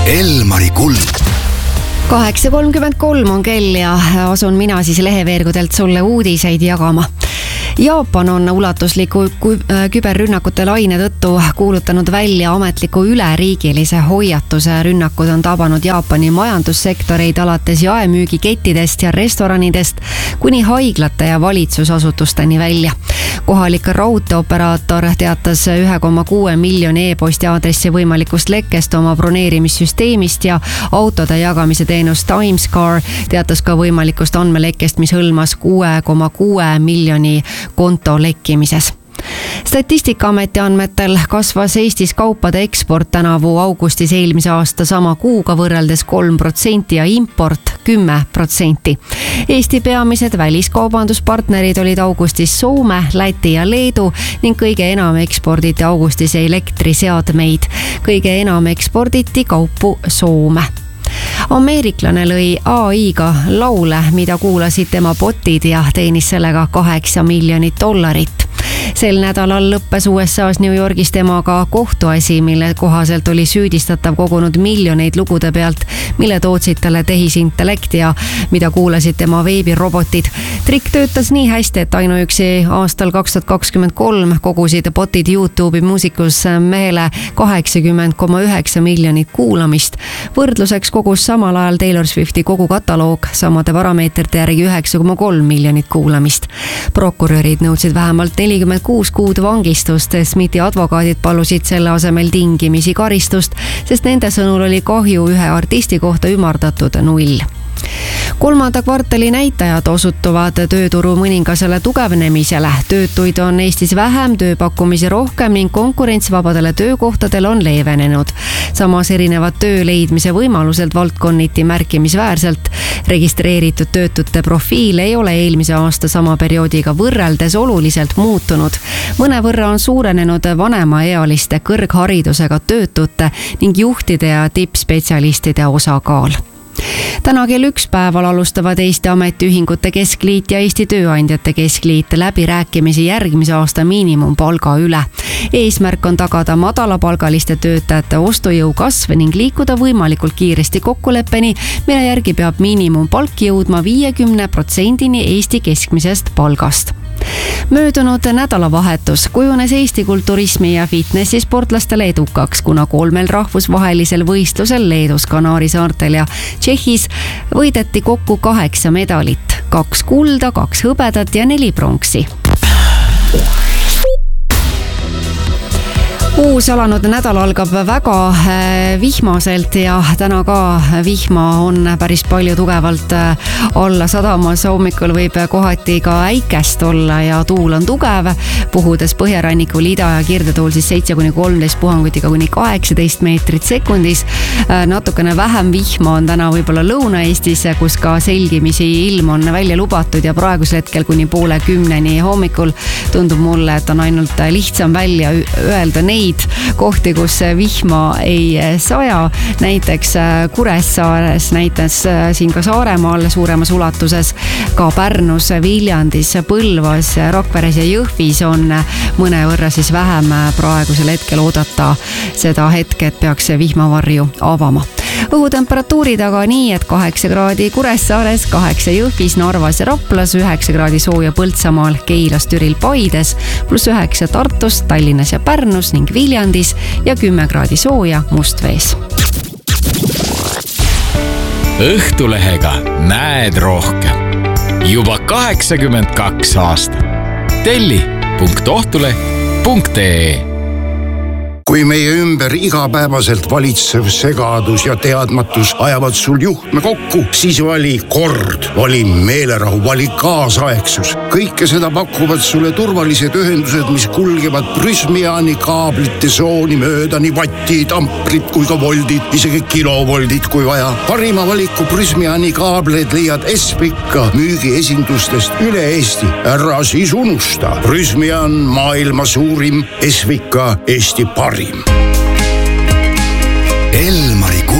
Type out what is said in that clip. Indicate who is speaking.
Speaker 1: Elmari kuld.
Speaker 2: 8.33 on kell ja asun mina siis leheveergudelt sulle uudiseid jagama. Jaapan on ulatusliku küberrünnakute laine tõttu kuulutanud välja ametliku üleriigilise hoiatuse. Rünnakud on tabanud Jaapani majandussektoreid alates jaemüügikettidest ja restoranidest kuni haiglate ja valitsusasutusteni välja. Kohalik raudteeoperaator teatas 1,6 miljoni e-posti aadressi võimalikust lekkest oma broneerimissüsteemist ja autode jagamise teenus Timescar teatas ka võimalikust andmelekkest, mis hõlmas 6,6 miljoni konto lekkimises. Statistikaameti andmetel kasvas Eestis kaupade eksport tänavu augustis eelmise aasta sama kuuga võrreldes 3% ja import 10%. Eesti peamised väliskaubanduspartnerid olid augustis Soome, Läti ja Leedu ning kõige enam eksporditi augustis elektriseadmeid. Kõige enam eksporditi kaupu Soome. Ameeriklane lõi AI-ga laule, mida kuulasid tema botid ja teenis sellega $8 miljonit. Sel nädalal lõppes USA's New Yorgis temaga kohtuasi, mille kohaselt oli süüdistatav kogunud miljoneid lugude pealt, mille tootsid talle tehisintellekt ja mida kuulasid tema veebirobotid. Trikk töötas nii hästi, et ainuüksi aastal 2023 kogusid botid YouTube'i muusikus mehele 80,9 miljonit kuulamist. Võrdluseks kogus samal ajal Taylor Swifti kogu kataloog samade parameetrite järgi 9,3 miljonit kuulamist. Prokurörid nõudsid vähemalt 46 kuud vangistust. Smithi advokaadid palusid selle asemel tingimisi karistust, sest nende sõnul oli kahju ühe artisti kohta ümardatud 0. Kolmanda kvartali näitajad osutuvad tööturu mõningasele tugevnemisele. Töötuid on Eestis vähem, tööpakkumisi rohkem ning konkurents vabadele töökohtadel on leevenenud. Samas erinevad töö leidmise võimalused valdkonniti märkimisväärselt. Registreeritud töötute profiil ei ole eelmise aasta sama perioodiga võrreldes oluliselt muutunud. Mõnevõrra on suurenenud vanemaealiste kõrgharidusega töötute ning juhtide ja tippspetsialistide osakaal. Täna kell 1 päeval alustavad Eesti Ametiühingute Keskliit ja Eesti Tööandjate Keskliit läbirääkimisi järgmise aasta miinimumpalga üle. Eesmärk on tagada madalapalgaliste töötajate ostujõu kasv ning liikuda võimalikult kiiresti kokkuleppeni, mille järgi peab miinimumpalk jõudma 50% Eesti keskmisest palgast. Möödunud nädalavahetus kujunes Eesti kulturismi ja fitnessi sportlastele edukaks, kuna 3 rahvusvahelisel võistlusel Leedus, Kanaari saartel ja Tšehhis võideti kokku 8 medalit, 2 kulda, 2 hõbedat ja 4 pronksi. Uus alanud nädal algab väga vihmaselt ja täna ka vihma on päris palju tugevalt alla sadamas. Hommikul võib kohati ka äikest olla ja tuul on tugev, puhudes põhjarannikul ida ja kirdetuul siis 7-13 puhangutiga kuni 18 meetrit sekundis. Natukene vähem vihma on täna võib-olla Lõuna-Eestis, kus ka selgimisi ilm on välja lubatud ja praegusel hetkel kuni 9:30 hommikul tundub mulle, et on ainult lihtsam välja öelda neid kohti, kus vihma ei saja. Näiteks Kuressaares, näiteks siin ka Saaremaal suuremas ulatuses, ka Pärnus, Viljandis, Põlvas, Rakveres ja Jõhvis on mõnevõrra siis vähem praegusel hetkel oodata seda hetke, et peaks vihmavarju avama. Õhutemperatuurid aga nii, et 8 kraadi Kuressaares, 8 Jõhvis, Narvas ja Raplas, 9 kraadi sooja Põltsamaal, Keilas, Türil, Paides, +9 Tartus, Tallinnas ja Pärnus ning Viljandis ja 10 kraadi sooja Mustvees.
Speaker 3: Õhtulehega näed rohkem. Juba 82 aastat. telli.ohtuleht.ee.
Speaker 4: Kui meie ümber igapäevaselt valitsev segadus ja teadmatus ajavad sul juhtme kokku, siis vali kord, vali meelerahu, vali kaasaegsus. Kõike seda pakuvad sulle turvalised ühendused, mis kulgevad Prysmiani kaablite sooni mööda, nii vattid, amprid kui ka voldid, isegi kilovoldid kui vaja. Parima valiku Prysmiani kaableid leiad Espika müügiesindustest üle Eesti. Ära siis unusta. Prysmian maailma suurim, Espika Eesti parim.
Speaker 1: Elmari kuld.